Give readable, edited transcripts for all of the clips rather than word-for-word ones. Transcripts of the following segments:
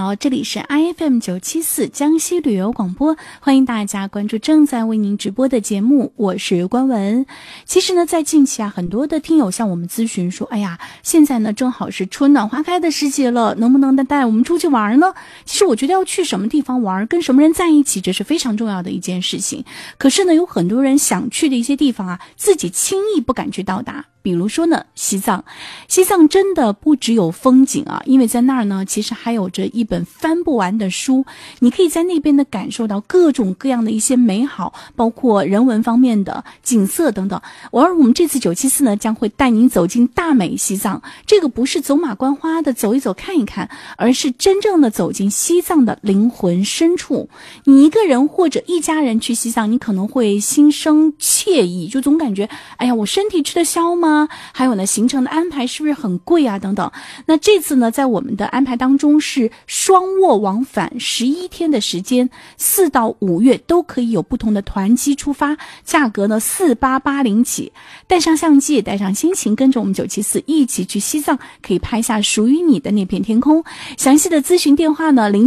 好，这里是 IFM 974江西旅游广播，欢迎大家关注正在为您直播的节目，我是关文。其实呢，在近期啊，很多的听友向我们咨询说，哎呀，现在呢正好是春暖花开的时节了，能不能带我们出去玩呢？其实我觉得要去什么地方玩，跟什么人在一起，这是非常重要的一件事情。可是呢，有很多人想去的一些地方啊，自己轻易不敢去到达。比如说呢，西藏真的不只有风景啊，因为在那儿呢，其实还有着一本翻不完的书，你可以在那边的感受到各种各样的一些美好，包括人文方面的景色等等。而我们这次974呢，将会带您走进大美西藏，这个不是走马观花的走一走看一看，而是真正的走进西藏的灵魂深处。你一个人或者一家人去西藏，你可能会心生惬意，就总感觉，哎呀，我身体吃得消吗？还有呢，行程的安排是不是很贵啊等等。那这次呢，在我们的安排当中是双卧往返11天的时间，4到5月都可以有不同的团机出发，价格呢4880起。带上相机，带上心情，跟着我们974一起去西藏，可以拍下属于你的那片天空。详细的咨询电话呢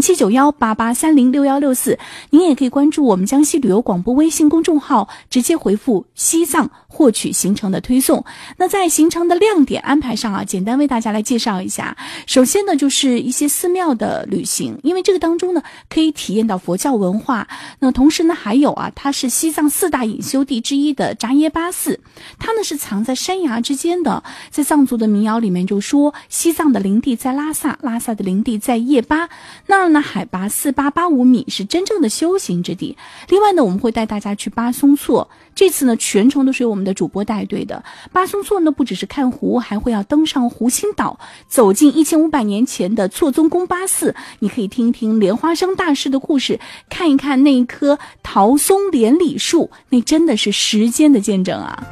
079188306164，您也可以关注我们江西旅游广播微信公众号，直接回复西藏获取行程的推送。那在行程的亮点安排上啊，简单为大家来介绍一下。首先呢，就是一些寺庙的旅行，因为这个当中呢，可以体验到佛教文化。那同时呢，还有啊，它是西藏4大隐修地之一的扎耶巴寺，它呢是藏在山崖之间的。在藏族的民谣里面就说，西藏的灵地在拉萨，拉萨的灵地在叶巴，那儿呢海拔4885米，是真正的修行之地。另外呢，我们会带大家去巴松措，这次呢全程都是由我们的主播带队的。巴松措呢不只是看湖，还会要登上湖心岛，走进1500年前的措宗宫巴寺，你可以听一听莲花生大师的故事，看一看那一棵桃松莲理树，那真的是时间的见证啊。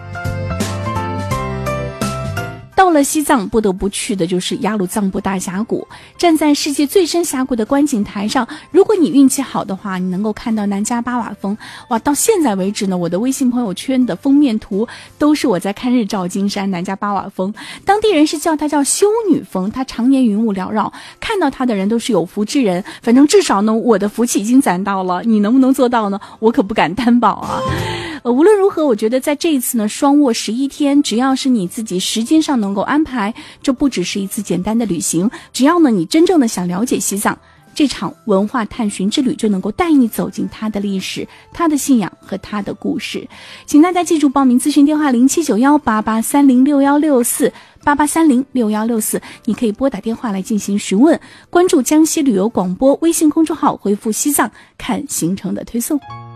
到了西藏，不得不去的就是雅鲁藏布大峡谷。站在世界最深峡谷的观景台上，如果你运气好的话，你能够看到南迦巴瓦峰。哇，到现在为止呢，我的微信朋友圈的封面图都是我在看日照金山南迦巴瓦峰。当地人是叫它叫修女峰，它常年云雾缭绕，看到它的人都是有福之人。反正至少呢，我的福气已经攒到了，你能不能做到呢？我可不敢担保啊。无论如何，我觉得在这一次呢，双卧11天，只要是你自己时间上能够安排，这不只是一次简单的旅行，只要呢你真正的想了解西藏，这场文化探寻之旅就能够带你走进它的历史、它的信仰和它的故事。请大家记住报名咨询电话07918830616488306164，你可以拨打电话来进行询问。关注江西旅游广播微信公众号，回复西藏看行程的推送。